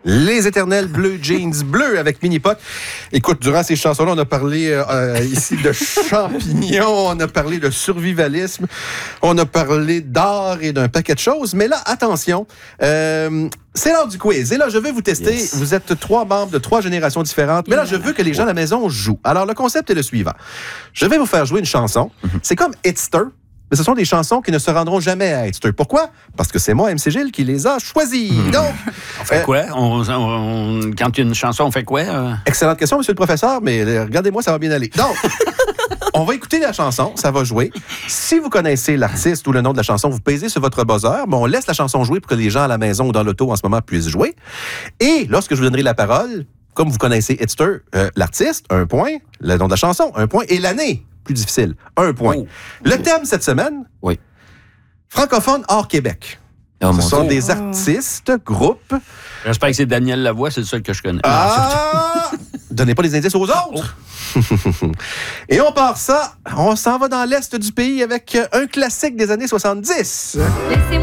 Les éternels Bleu Jeans bleus avec Mini-Pot. Écoute, durant ces chansons-là, on a parlé ici de champignons, on a parlé de survivalisme, on a parlé d'art et d'un paquet de choses. Mais là, attention, c'est l'heure du quiz. Et là, je vais vous tester. Yes. Vous êtes 3 membres de 3 générations différentes. Mais là, je veux que les gens à la maison jouent. Alors, le concept est le suivant. Je vais vous faire jouer une chanson. C'est comme Hitster. Mais ce sont des chansons qui ne se rendront jamais à Hitster. Pourquoi? Parce que c'est moi, MC Gilles, qui les a choisies. Donc, on fait quoi? Quand il y a une chanson, on fait quoi? Excellente question, monsieur le professeur, mais regardez-moi, ça va bien aller. Donc, on va écouter la chanson, ça va jouer. Si vous connaissez l'artiste ou le nom de la chanson, vous pesez sur votre buzzer, mais on laisse la chanson jouer pour que les gens à la maison ou dans l'auto en ce moment puissent jouer. Et lorsque je vous donnerai la parole, comme vous connaissez Hitster, l'artiste, 1 point, le nom de la chanson, 1 point, et l'année, plus difficile, 1 point. Oh. Le thème cette semaine, oui. Francophone hors Québec. Ce sont des artistes, groupes. J'espère que c'est Daniel Lavoie, c'est le seul que je connais. Ah! Donnez pas les indices aux autres. Oh. Et on part ça, on s'en va dans l'est du pays avec un classique des années 70.